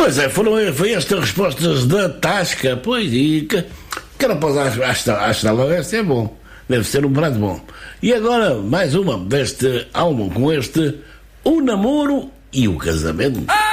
Pois é, foi estas respostas da Tasca, pois, e que rapaz acha logo, este é bom, deve ser um prato bom. E agora, mais uma deste álbum com este, O Namoro e o Casamento.